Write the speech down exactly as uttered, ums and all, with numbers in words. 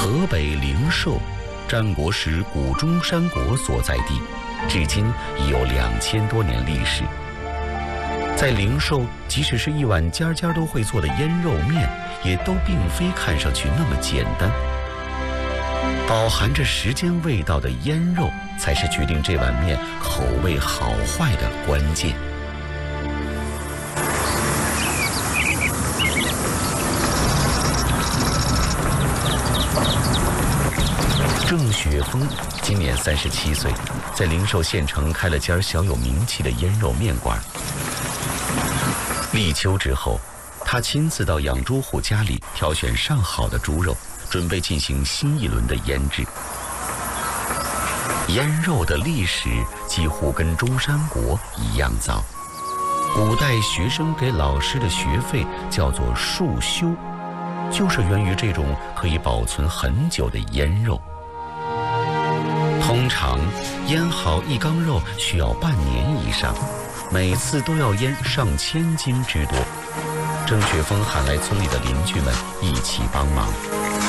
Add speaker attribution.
Speaker 1: 河北灵寿，战国时古中山国所在地，至今已有两千多年历史。在灵寿，即使是一碗家家都会做的腌肉面，也都并非看上去那么简单。饱含着时间味道的腌肉，才是决定这碗面口味好坏的关键。郑雪峰今年三十七岁，在灵寿县城开了家小有名气的腌肉面馆。立秋之后，他亲自到养猪户家里挑选上好的猪肉，准备进行新一轮的腌制。腌肉的历史几乎跟中山国一样早，古代学生给老师的学费叫做束修，就是源于这种可以保存很久的腌肉。通常腌好一缸肉需要半年以上，每次都要腌上千斤之多。郑雪峰喊来村里的邻居们一起帮忙。